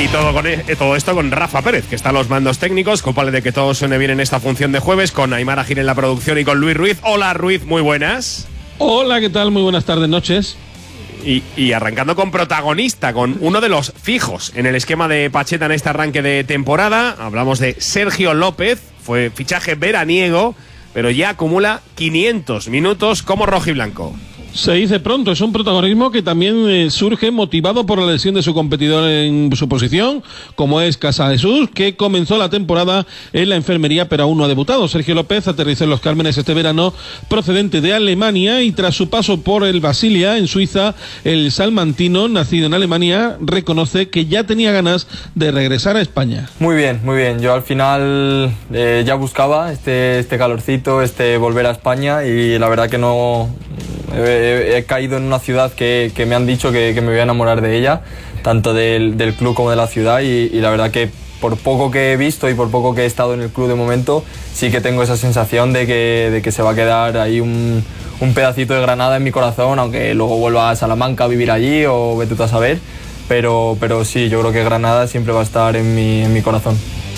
todo esto con Rafa Pérez, que está a los mandos técnicos, culpable de que todo suene bien en esta función de jueves, con Aymara Gil en la producción y con Luis Ruiz. Hola Ruiz, muy buenas. Hola, ¿qué tal? Muy buenas tardes, noches. Y arrancando con protagonista, con uno de los fijos en el esquema de Pacheta en este arranque de temporada. Hablamos de Sergio López, fue fichaje veraniego, pero ya acumula 500 minutos como rojiblanco. Se dice pronto, es un protagonismo que también surge motivado por la lesión de su competidor en su posición, como es Casajesús, que comenzó la temporada en la enfermería pero aún no ha debutado. Sergio López aterrizó en Los Cármenes este verano procedente de Alemania y tras su paso por el Basilia en Suiza, el salmantino, nacido en Alemania, reconoce que ya tenía ganas de regresar a España. Muy bien, muy bien. Yo al final ya buscaba este calorcito, volver a España y la verdad que no... He caído en una ciudad que me han dicho que me voy a enamorar de ella, tanto del club como de la ciudad y la verdad que por poco que he visto y por poco que he estado en el club de momento, sí que tengo esa sensación de que se va a quedar ahí un pedacito de Granada en mi corazón, aunque luego vuelva a Salamanca a vivir allí o vete tú a saber, pero sí, yo creo que Granada siempre va a estar en mi corazón.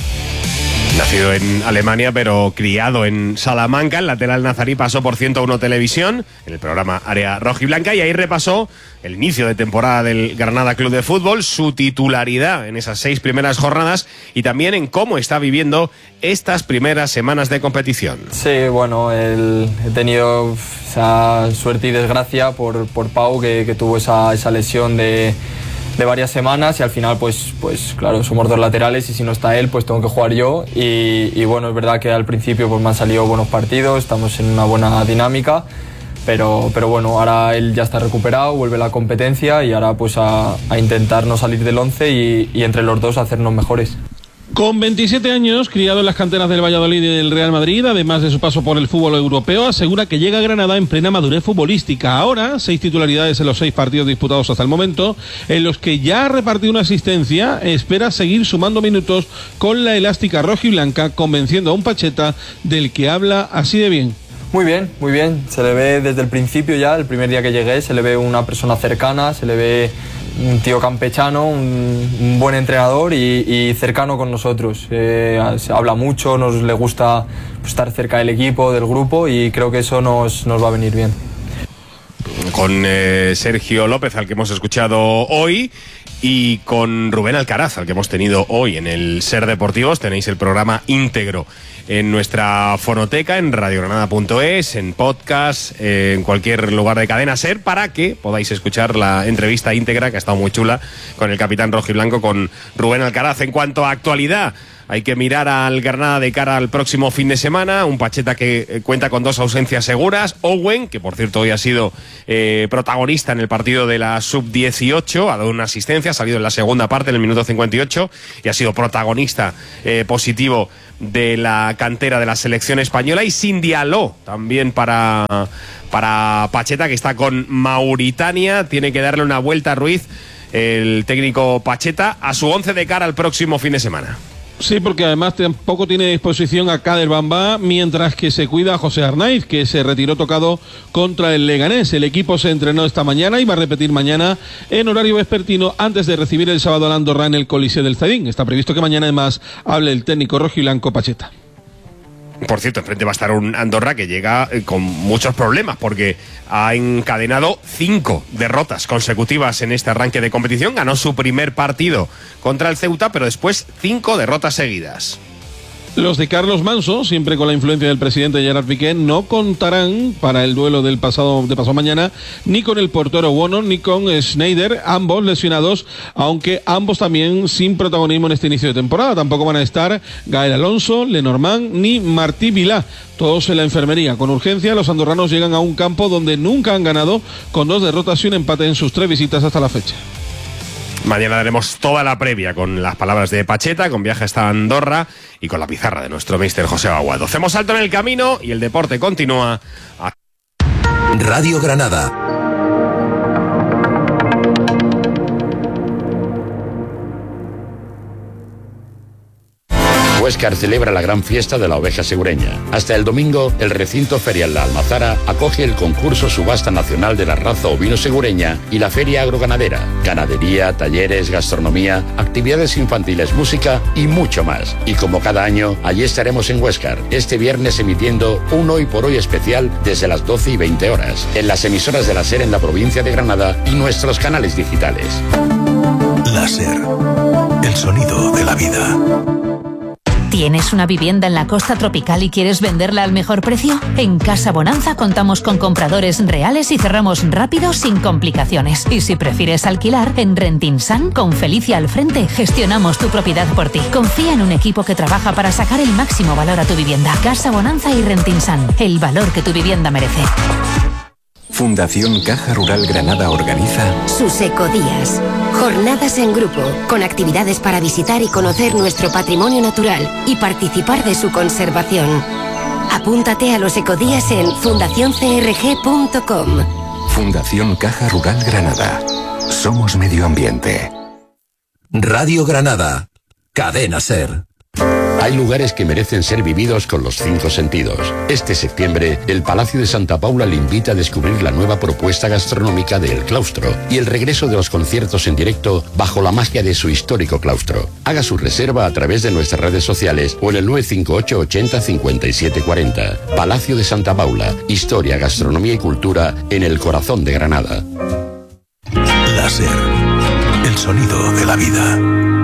Nacido en Alemania, pero criado en Salamanca, el lateral nazarí pasó por 101 Televisión, en el programa Área Rojiblanca, y ahí repasó el inicio de temporada del Granada Club de Fútbol, su titularidad en esas 6 primeras jornadas y también en cómo está viviendo estas primeras semanas de competición. Sí, bueno, he tenido esa suerte y desgracia por Pau, que tuvo esa lesión de varias semanas y al final pues claro, somos 2 laterales y si no está él pues tengo que jugar yo y bueno, es verdad que al principio pues me han salido buenos partidos, estamos en una buena dinámica, pero bueno, ahora él ya está recuperado, vuelve la competencia y ahora pues a intentar no salir del 11 y entre los dos hacernos mejores. Con 27 años, criado en las canteras del Valladolid y del Real Madrid, además de su paso por el fútbol europeo, asegura que llega a Granada en plena madurez futbolística. Ahora, 6 titularidades en los 6 partidos disputados hasta el momento, en los que ya ha repartido una asistencia, espera seguir sumando minutos con la elástica rojiblanca, convenciendo a un Pacheta del que habla así de bien. Muy bien, muy bien. Se le ve desde el principio ya, el primer día que llegué, se le ve una persona cercana, se le ve un tío campechano, un buen entrenador y cercano con nosotros. Se habla mucho, le gusta estar cerca del equipo, del grupo y creo que eso nos va a venir bien. Con Sergio López, al que hemos escuchado hoy, y con Rubén Alcaraz, al que hemos tenido hoy en el Ser Deportivos. Tenéis el programa íntegro en nuestra fonoteca, en radiogranada.es, en podcast, en cualquier lugar de Cadena Ser, para que podáis escuchar la entrevista íntegra, que ha estado muy chula, con el capitán rojiblanco, con Rubén Alcaraz. En cuanto a actualidad, hay que mirar al Granada de cara al próximo fin de semana, un Pacheta que cuenta con 2 ausencias seguras. Owen, que por cierto hoy ha sido protagonista en el partido de la Sub-18, ha dado una asistencia, ha salido en la segunda parte, en el minuto 58, y ha sido protagonista positivo de la cantera de la selección española. Y sin Diallo también para Pacheta, que está con Mauritania. Tiene que darle una vuelta a Ruiz, el técnico Pacheta, a su 11 de cara al próximo fin de semana. Sí, porque además tampoco tiene disposición a Kader Bamba, mientras que se cuida a José Arnaiz, que se retiró tocado contra el Leganés. El equipo se entrenó esta mañana y va a repetir mañana en horario vespertino antes de recibir el sábado al Andorra en el Coliseo del Zaidín. Está previsto que mañana además hable el técnico rojiblanco Pacheta. Por cierto, enfrente va a estar un Andorra que llega con muchos problemas porque ha encadenado 5 derrotas consecutivas en este arranque de competición. Ganó su primer partido contra el Ceuta, pero después 5 derrotas seguidas. Los de Carlos Manso, siempre con la influencia del presidente Gerard Piqué, no contarán para el duelo de pasado mañana ni con el portero Wono ni con Schneider, ambos lesionados, aunque ambos también sin protagonismo en este inicio de temporada. Tampoco van a estar Gael Alonso, Lenormand ni Martí Vilá, todos en la enfermería. Con urgencia, los andorranos llegan a un campo donde nunca han ganado, con 2 derrotas y un empate en sus 3 visitas hasta la fecha. Mañana daremos toda la previa con las palabras de Pacheta, con viaje hasta Andorra y con la pizarra de nuestro míster José Aguado. Hacemos alto en el camino y el deporte continúa. Radio Granada. Huéscar celebra la gran fiesta de la oveja segureña. Hasta el domingo, el recinto ferial La Almazara acoge el concurso Subasta Nacional de la Raza Ovino Segureña y la Feria Agroganadera. Ganadería, talleres, gastronomía, actividades infantiles, música y mucho más. Y como cada año, allí estaremos en Huéscar, este viernes emitiendo un Hoy por Hoy especial desde las 12:20 horas, en las emisoras de la SER en la provincia de Granada y nuestros canales digitales. La SER, el sonido de la vida. ¿Tienes una vivienda en la costa tropical y quieres venderla al mejor precio? En Casa Bonanza contamos con compradores reales y cerramos rápido sin complicaciones. Y si prefieres alquilar, en Rentinsan, con Felicia al frente, gestionamos tu propiedad por ti. Confía en un equipo que trabaja para sacar el máximo valor a tu vivienda. Casa Bonanza y Rentinsan, el valor que tu vivienda merece. Fundación Caja Rural Granada organiza sus ecodías. Jornadas en grupo, con actividades para visitar y conocer nuestro patrimonio natural y participar de su conservación. Apúntate a los ecodías en fundacioncrg.com. Fundación Caja Rural Granada. Somos medio ambiente. Radio Granada. Cadena SER. Hay lugares que merecen ser vividos con los 5 sentidos. Este septiembre, el Palacio de Santa Paula le invita a descubrir la nueva propuesta gastronómica de El Claustro y el regreso de los conciertos en directo bajo la magia de su histórico claustro. Haga su reserva a través de nuestras redes sociales o en el 958 80 57 40. Palacio de Santa Paula, historia, gastronomía y cultura en el corazón de Granada. La SER, el sonido de la vida.